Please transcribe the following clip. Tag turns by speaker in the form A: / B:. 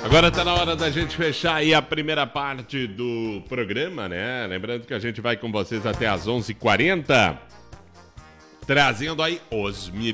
A: Agora tá na hora da gente fechar aí a primeira parte do programa, né? Lembrando que a gente vai com vocês até às 11h40, trazendo aí os